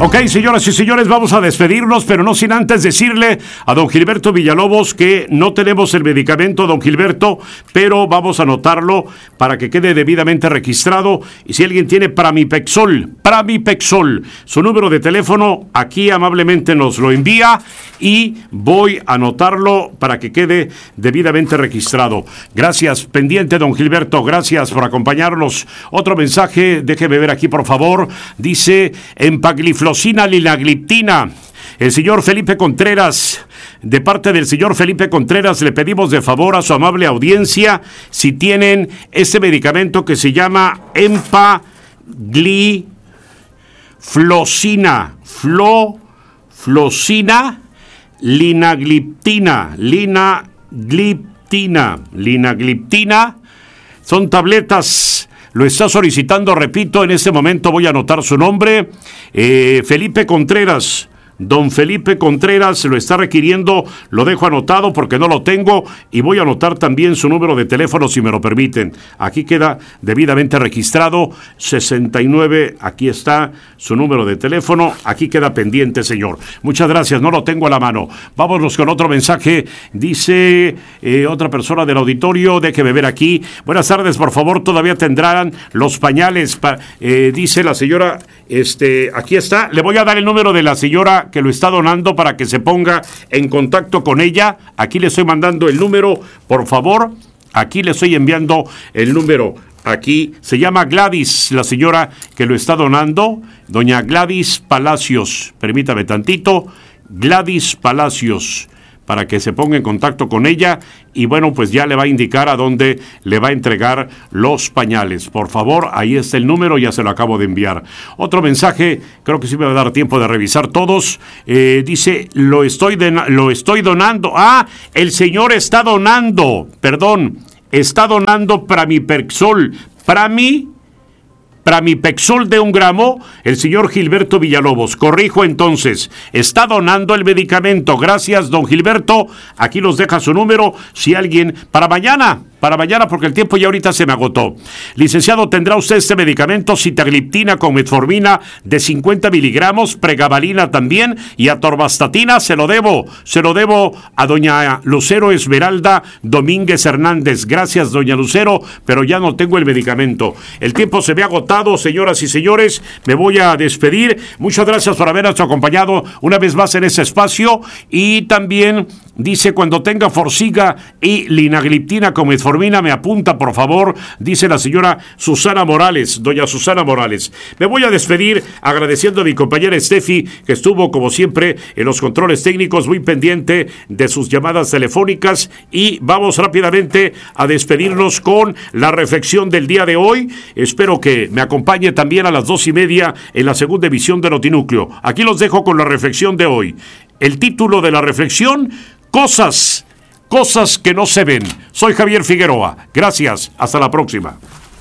Ok, señoras y señores, vamos a despedirnos, pero no sin antes decirle a don Gilberto Villalobos que no tenemos el medicamento, don Gilberto, pero vamos a anotarlo para que quede debidamente registrado. Y si alguien tiene Pramipexol, su número de teléfono, aquí amablemente nos lo envía y voy a anotarlo para que quede debidamente registrado. Gracias, pendiente, don Gilberto, gracias por acompañarnos. Otro mensaje, déjeme ver aquí, por favor, dice empagliflozina linagliptina. El señor Felipe Contreras, de parte del señor Felipe Contreras, le pedimos de favor a su amable audiencia si tienen este medicamento que se llama empagliflozina, linagliptina. Son tabletas. Lo está solicitando, repito, en este momento voy a anotar su nombre, Felipe Contreras. Don Felipe Contreras lo está requiriendo, lo dejo anotado porque no lo tengo y voy a anotar también su número de teléfono si me lo permiten. Aquí queda debidamente registrado, 69, aquí está su número de teléfono, aquí queda pendiente, señor. Muchas gracias, no lo tengo a la mano. Vámonos con otro mensaje, dice otra persona del auditorio, déjeme ver aquí. Buenas tardes, por favor, todavía tendrán los pañales, dice la señora, aquí está, le voy a dar el número de la señora que lo está donando para que se ponga en contacto con ella. Aquí le estoy mandando el número, por favor. Aquí le estoy enviando el número. Aquí se llama Gladys, la señora que lo está donando, doña Gladys Palacios. Permítame tantito, Gladys Palacios, para que se ponga en contacto con ella y bueno, pues ya le va a indicar a dónde le va a entregar los pañales. Por favor, ahí está el número, ya se lo acabo de enviar. Otro mensaje, creo que sí me va a dar tiempo de revisar todos. Dice, lo estoy donando. Ah, el señor está donando, está donando Pramipexol. Pramipexol de 1 gramo, el señor Gilberto Villalobos. Corrijo entonces, está donando el medicamento. Gracias, don Gilberto. Aquí nos deja su número. Si alguien, para mañana, porque el tiempo ya ahorita se me agotó. Licenciado, ¿tendrá usted este medicamento? Sitagliptina con metformina de 50 miligramos, pregabalina también y atorvastatina. Se lo debo a doña Lucero Esmeralda Domínguez Hernández. Gracias, doña Lucero, pero ya no tengo el medicamento. El tiempo se me ha agotado, señoras y señores. Me voy a despedir. Muchas gracias por habernos acompañado una vez más en este espacio. Y también dice, cuando tenga Forxiga y linagliptina con metformina, me apunta, por favor, dice la señora Susana Morales, doña Susana Morales. Me voy a despedir agradeciendo a mi compañera Steffi, que estuvo, como siempre, en los controles técnicos, muy pendiente de sus llamadas telefónicas, y vamos rápidamente a despedirnos con la reflexión del día de hoy. Espero que me acompañe también a las 2:30 en la segunda emisión de Notinúcleo. Aquí los dejo con la reflexión de hoy. El título de la reflexión, Cosas que no se ven. Soy Javier Figueroa. Gracias. Hasta la próxima.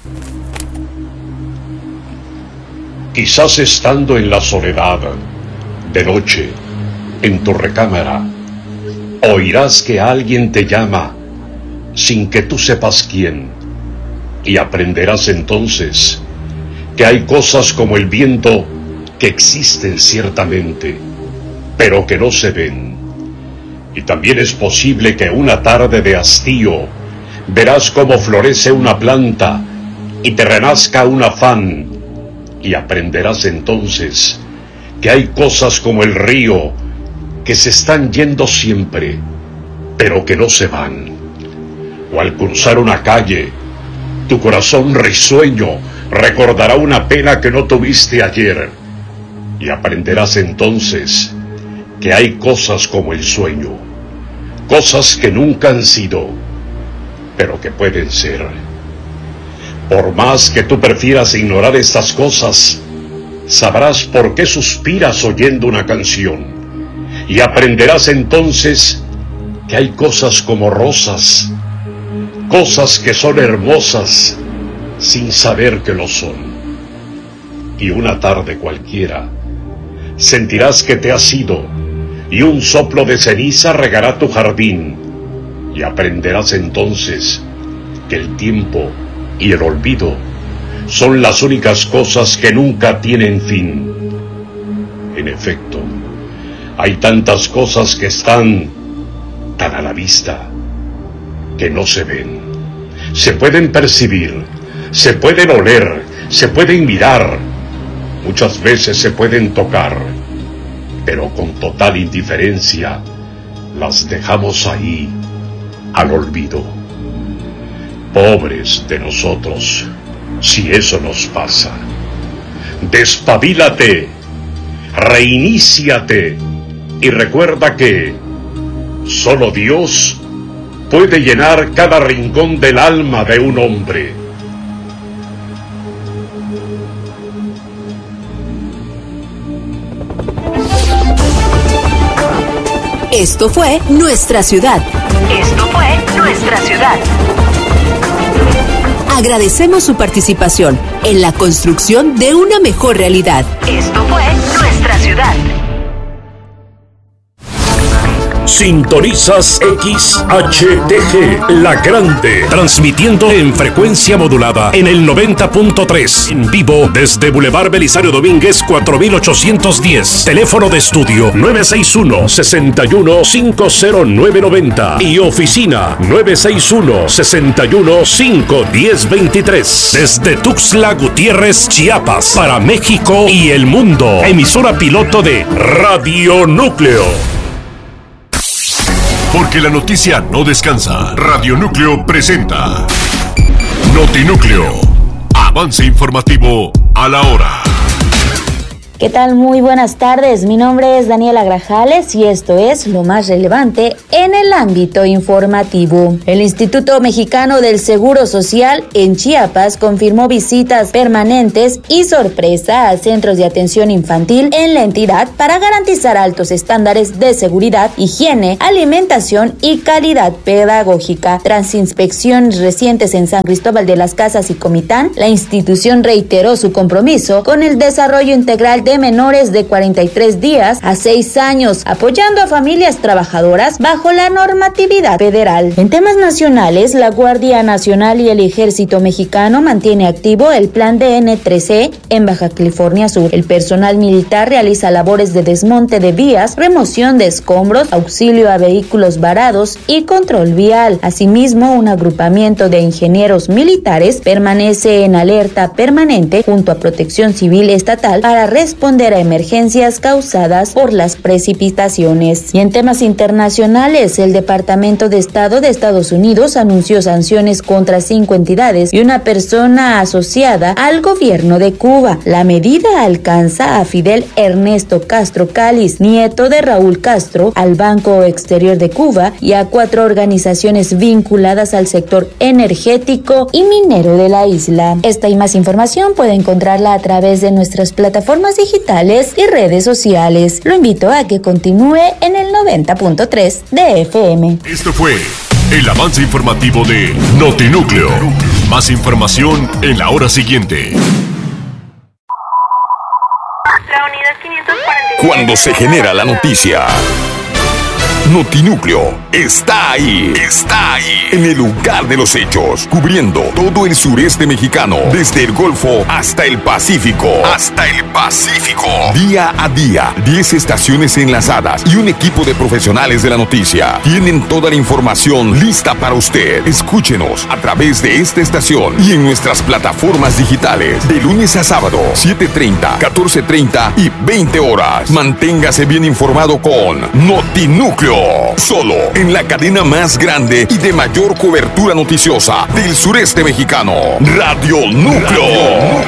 Quizás estando en la soledad, de noche, en tu recámara, oirás que alguien te llama sin que tú sepas quién, y aprenderás entonces que hay cosas como el viento que existen ciertamente, pero que no se ven. Y también es posible que una tarde de hastío verás cómo florece una planta y te renazca un afán, y aprenderás entonces que hay cosas como el río que se están yendo siempre, pero que no se van. O al cruzar una calle, tu corazón risueño recordará una pena que no tuviste ayer, y aprenderás entonces que hay cosas como el sueño, cosas que nunca han sido, pero que pueden ser. Por más que tú prefieras ignorar estas cosas, sabrás por qué suspiras oyendo una canción, y aprenderás entonces que hay cosas como rosas, cosas que son hermosas sin saber que lo son. Y una tarde cualquiera sentirás que te has ido, y un soplo de ceniza regará tu jardín, y aprenderás entonces que el tiempo y el olvido son las únicas cosas que nunca tienen fin. En efecto, hay tantas cosas que están tan a la vista que no se ven. Se pueden percibir, se pueden oler, se pueden mirar, muchas veces se pueden tocar, pero con total indiferencia las dejamos ahí al olvido. Pobres de nosotros, si eso nos pasa. Despabilate, reiníciate y recuerda que solo Dios puede llenar cada rincón del alma de un hombre. Esto fue Nuestra Ciudad. Esto fue Nuestra Ciudad. Agradecemos su participación en la construcción de una mejor realidad. Esto fue Nuestra Ciudad. Sintonizas XHTG, La Grande, transmitiendo en frecuencia modulada en el 90.3, en vivo desde Boulevard Belisario Domínguez 4810, teléfono de estudio 961-61-50990 y oficina 961-61-51023, desde Tuxtla Gutiérrez, Chiapas, para México y el mundo, emisora piloto de Radio Núcleo. Porque la noticia no descansa. Radio Núcleo presenta Notinúcleo. Avance informativo a la hora. ¿Qué tal? Muy buenas tardes. Mi nombre es Daniela Grajales y esto es lo más relevante en el ámbito informativo. El Instituto Mexicano del Seguro Social en Chiapas confirmó visitas permanentes y sorpresa a centros de atención infantil en la entidad para garantizar altos estándares de seguridad, higiene, alimentación y calidad pedagógica. Tras inspecciones recientes en San Cristóbal de las Casas y Comitán, la institución reiteró su compromiso con el desarrollo integral de menores de 43 días a 6 años, apoyando a familias trabajadoras bajo la normatividad federal. En temas nacionales, la Guardia Nacional y el Ejército Mexicano mantiene activo el plan de N3C en Baja California Sur. El personal militar realiza labores de desmonte de vías, remoción de escombros, auxilio a vehículos varados y control vial. Asimismo, un agrupamiento de ingenieros militares permanece en alerta permanente junto a Protección Civil Estatal para responder a emergencias causadas por las precipitaciones. Y en temas internacionales, el Departamento de Estado de Estados Unidos anunció sanciones contra 5 entidades y una persona asociada al gobierno de Cuba. La medida alcanza a Fidel Ernesto Castro Cáliz, nieto de Raúl Castro, al Banco Exterior de Cuba y a 4 organizaciones vinculadas al sector energético y minero de la isla. Esta y más información puede encontrarla a través de nuestras plataformas digitales y redes sociales. Lo invito a que continúe en el 90.3 de FM. Esto fue el avance informativo de Notinúcleo. Más información en la hora siguiente. La unidad 545. Cuando se genera la noticia, Notinúcleo está ahí. Está ahí. En el lugar de los hechos, cubriendo todo el sureste mexicano, desde el Golfo hasta el Pacífico. Día a día, 10 estaciones enlazadas y un equipo de profesionales de la noticia. Tienen toda la información lista para usted. Escúchenos a través de esta estación y en nuestras plataformas digitales. De lunes a sábado, 7:30, 14:30 y 20 horas. Manténgase bien informado con Notinúcleo. Solo en la cadena más grande y de mayor cobertura noticiosa del sureste mexicano. Radio Núcleo.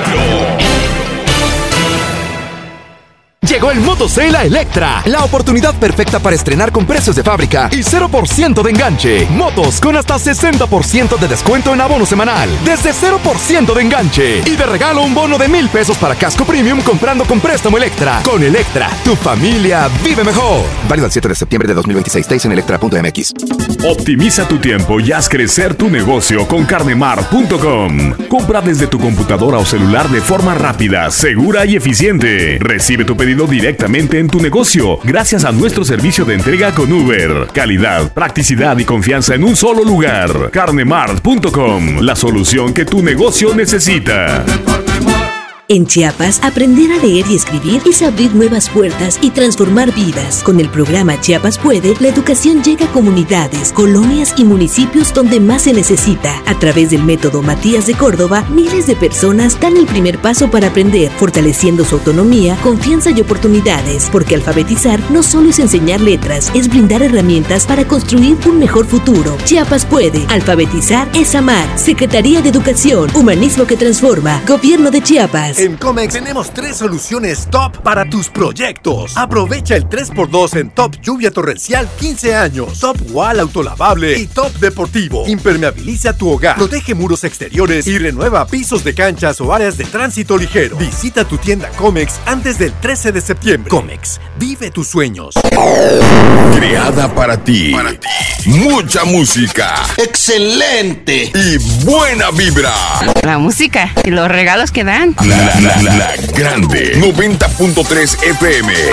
Llegó el Motosale a Electra, la oportunidad perfecta para estrenar con precios de fábrica y 0% de enganche. Motos con hasta 60% de descuento en abono semanal, desde 0% de enganche. Y de regalo un bono de 1,000 pesos para casco premium comprando con préstamo Electra. Con Electra, tu familia vive mejor. Válido al 7 de septiembre de 2026. Detalles en electra.mx. Optimiza tu tiempo y haz crecer tu negocio con carnemart.com. Compra desde tu computadora o celular de forma rápida, segura y eficiente. Recibe tu pedido directamente en tu negocio gracias a nuestro servicio de entrega con Uber. Calidad, practicidad y confianza en un solo lugar. Carnemart.com, la solución que tu negocio necesita. En Chiapas, aprender a leer y escribir es abrir nuevas puertas y transformar vidas. Con el programa Chiapas Puede, la educación llega a comunidades, colonias y municipios donde más se necesita. A través del método Matías de Córdoba, miles de personas dan el primer paso para aprender, fortaleciendo su autonomía, confianza y oportunidades. Porque alfabetizar no solo es enseñar letras, es brindar herramientas para construir un mejor futuro. Chiapas Puede. Alfabetizar es amar. Secretaría de Educación, Humanismo que transforma. Gobierno de Chiapas. En Comex tenemos 3 soluciones top para tus proyectos. Aprovecha el 3x2 en Top Lluvia Torrencial 15 años, Top Wall Autolavable y Top Deportivo. Impermeabiliza tu hogar, protege muros exteriores y renueva pisos de canchas o áreas de tránsito ligero. Visita tu tienda Comex antes del 13 de septiembre. Comex, vive tus sueños. Creada para ti. Mucha música. ¡Excelente! Y buena vibra. La música y los regalos que dan. La grande 90.3 FM.